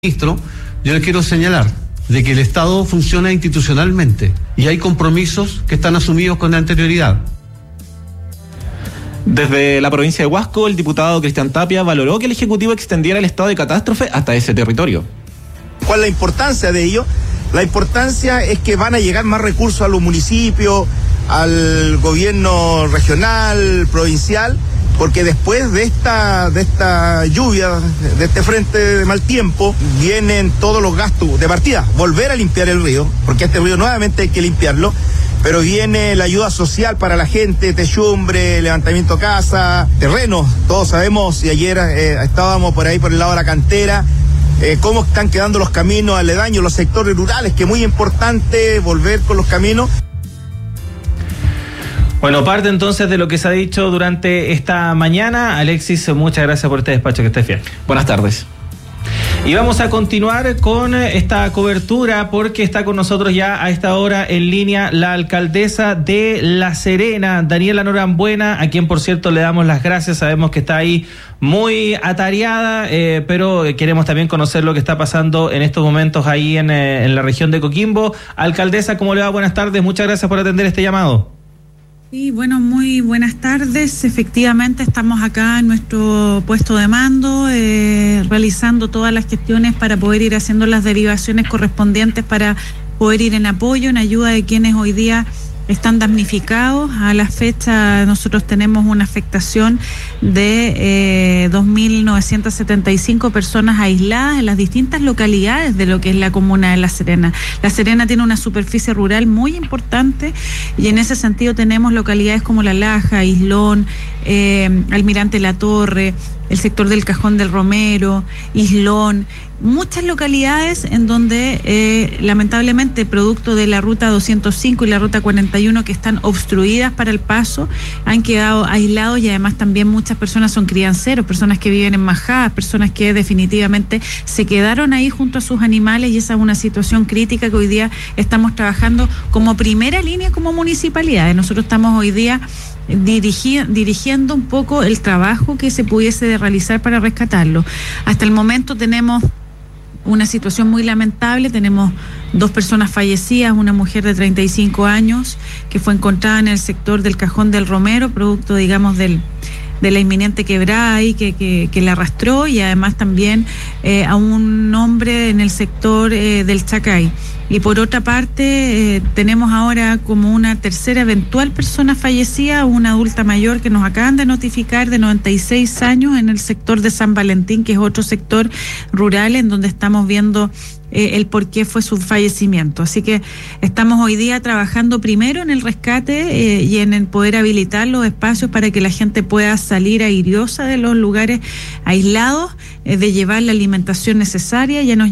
Ministro, yo les quiero señalar de que el Estado funciona institucionalmente y hay compromisos que están asumidos con anterioridad. Desde la provincia de Huasco, el diputado Cristian Tapia valoró que el Ejecutivo extendiera el estado de catástrofe hasta ese territorio. ¿Cuál es la importancia de ello? La importancia es que van a llegar más recursos a los municipios, al gobierno regional, provincial, porque después de esta lluvia, de este frente de mal tiempo, vienen todos los gastos de partida. Volver a limpiar el río, porque este río nuevamente hay que limpiarlo, pero viene la ayuda social para la gente, techumbre, levantamiento de casa, terrenos. Todos sabemos, y ayer estábamos por ahí por el lado de la cantera, cómo están quedando los caminos aledaños, los sectores rurales, que es muy importante volver con los caminos. Bueno, parte entonces de lo que se ha dicho durante esta mañana. Alexis, muchas gracias por este despacho, que estés fiel. Buenas tardes. Y vamos a continuar con esta cobertura porque está con nosotros ya a esta hora en línea la alcaldesa de La Serena, Daniela Norambuena, a quien por cierto le damos las gracias. Sabemos que está ahí muy atareada, pero queremos también conocer lo que está pasando en estos momentos ahí en la región de Coquimbo. Alcaldesa, ¿cómo le va? Buenas tardes, muchas gracias por atender este llamado. Sí, bueno, muy buenas tardes. Efectivamente, estamos acá en nuestro puesto de mando, realizando todas las gestiones para poder ir haciendo las derivaciones correspondientes para poder ir en apoyo, en ayuda de quienes hoy día están damnificados. A la fecha nosotros tenemos una afectación de 2.975 personas aisladas en las distintas localidades de lo que es la comuna de La Serena. La Serena tiene una superficie rural muy importante y en ese sentido tenemos localidades como La Laja, Islón, Almirante La Torre, el sector del Cajón del Romero, Islón, muchas localidades en donde lamentablemente producto de la ruta 205 y la ruta 41 que están obstruidas para el paso, han quedado aislados y además también muchas personas son crianceros, personas que viven en majadas, personas que definitivamente se quedaron ahí junto a sus animales y esa es una situación crítica que hoy día estamos trabajando como primera línea como municipalidades. Nosotros estamos hoy día dirigiendo un poco el trabajo que se pudiese realizar para rescatarlo. Hasta el momento tenemos una situación muy lamentable, tenemos 2 personas fallecidas, una mujer de 35 años que fue encontrada en el sector del Cajón del Romero, producto, digamos, de la inminente quebrada ahí que la arrastró, y además también a un hombre en el sector del Chacay. Y por otra parte, tenemos ahora como una tercera eventual persona fallecida, una adulta mayor que nos acaban de notificar de 96 años en el sector de San Valentín, que es otro sector rural en donde estamos viendo el por qué fue su fallecimiento. Así que estamos hoy día trabajando primero en el rescate y en el poder habilitar los espacios para que la gente pueda salir airiosa de los lugares aislados, de llevar la alimentación necesaria. Ya nos